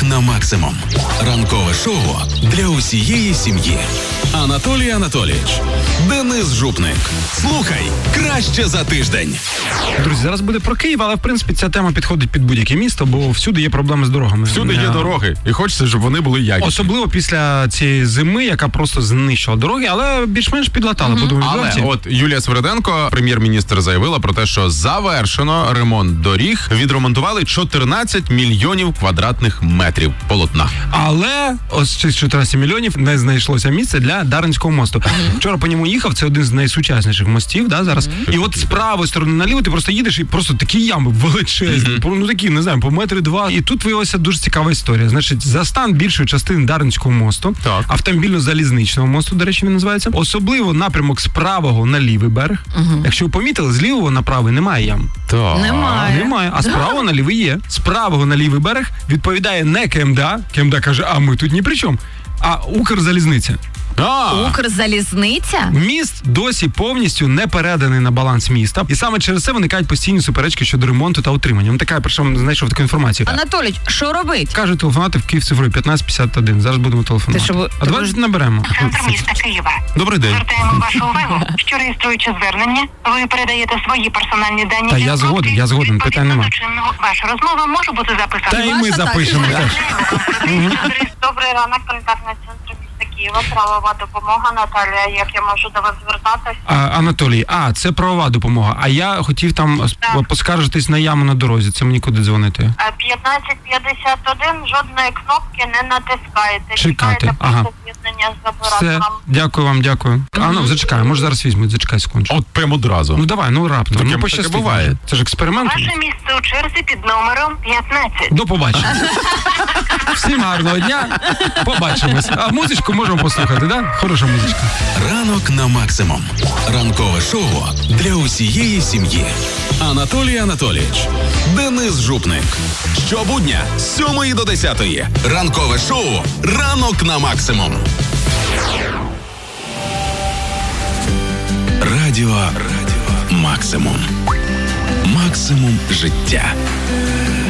Ранок на максимум. Ранкове шоу для усієї сім'ї. Анатолій Анатолійович, Денис Жупник. Слухай краще за тиждень. Друзі, зараз буде про Київ, але в принципі ця тема підходить під будь-яке місто, бо всюди є проблеми з дорогами. Всюди є дороги, і хочеться, щоб вони були якісні. Особливо після цієї зими, яка просто знищила дороги, але більш-менш підлатала. Але от Юлія Свериденко, прем'єр-міністр, заявила про те, що завершено ремонт доріг, відремонтували 14 мільйонів квадратних метрів полотна. Але ось цих 14 мільйонів не знайшлося місце для Дарницького мосту. Вчора по ньому їхав, це один з найсучасніших мостів, да, зараз. І от з правої сторони наліво ти просто їдеш і просто такі ями величезні, ну такі, не знаю, по 1-2 метри. І тут виявилася дуже цікава історія. Значить, за стан більшої частини Дарницького мосту, автомобільно-залізничного мосту, до речі, він називається, особливо напрямок з правого на лівий берег. Якщо ви помітили, з лівого на правий немає ям. Немає, а з правого на лівий є. З правого на лівий берег відповідає не КМДА, КМДА каже, а ми тут ні при чому, а Укрзалізниця. Укрзалізниця? Міст досі повністю не переданий на баланс міста. І саме через це виникають постійні суперечки щодо ремонту та утримання. Причому знайшов таку інформацію. Анатолій, що робить? Кажуть телефонувати в Київ цифрою 1551. Зараз будемо телефонувати. А давайте наберемо. Центр міста Києва. Добрий день. Звертаємо вашу увагу, що реєструючи звернення, ви передаєте свої персональні дані. Та я згоден, питань нема. Ваша розмова може бути записана. Та і ми запишемо теж. Добрий ранок, контактний центр міста Києва, правова допомога. Наталія, як я можу до вас звертатись? Анатолій, це правова допомога. А я хотів там поскаржитись на яму на дорозі. Це мені куди дзвонити? 1551, жодної кнопки не натискаєте. Чекайте, Все, дякую вам, дякую. Зачекай, може зараз візьмуть, зачекай секундочку. От прямо одразу. Ну давай, раптом. Таке пощастить. буває. Це ж експеримент. Ваше місце у черзі під номером 15. До побачення. Всім гарного дня. Побачимось. А музичку можемо послухати, да? Хороша музичка. Ранок на максимум. Ранкове шоу для усієї сім'ї. Анатолій Анатолійович, Денис Жупник. Щобудня з 7 до 10. Ранкове шоу «Ранок на максимум». Радіо Максимум. Максимум життя.